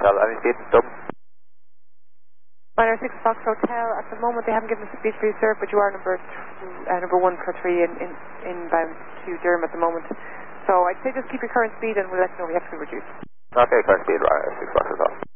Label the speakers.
Speaker 1: Hotel, any speed, Dublin.
Speaker 2: Minor 6 Fox Hotel, at the moment they haven't given us a speed for you, sir, but you are number 1 for 3 inbound to Durham at the moment. So I'd say just keep your current speed and we'll let you know we have to be reduced.
Speaker 1: Okay, current speed, right, 6 Fox Hotel.